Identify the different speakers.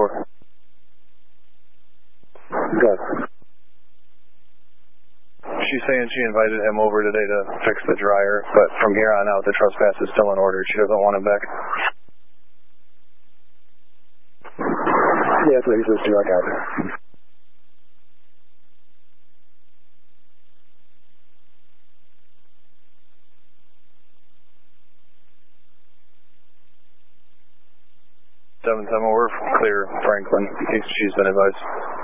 Speaker 1: 4.
Speaker 2: Good.
Speaker 1: She's saying she invited him over today to fix the dryer, but from here on out the trespass is still in order. She doesn't want him back.
Speaker 2: Yeah, that's what he says too. I got it.
Speaker 1: We're clear, Franklin. She's been advised.